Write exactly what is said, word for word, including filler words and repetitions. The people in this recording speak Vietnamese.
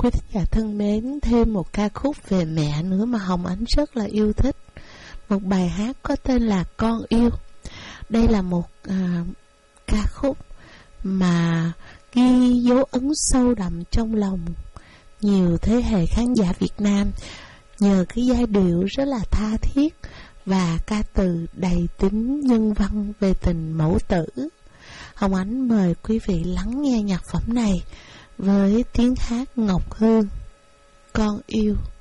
quý thính giả thân mến, thêm một ca khúc về mẹ nữa mà Hồng Ánh rất là yêu thích. Một bài hát có tên là Con Yêu. Đây là một à, ca khúc mà ghi dấu ấn sâu đậm trong lòng nhiều thế hệ khán giả Việt Nam, nhờ cái giai điệu rất là tha thiết và ca từ đầy tính nhân văn về tình mẫu tử. Hồng Ánh mời quý vị lắng nghe nhạc phẩm này với tiếng hát Ngọc Hương, Con Yêu.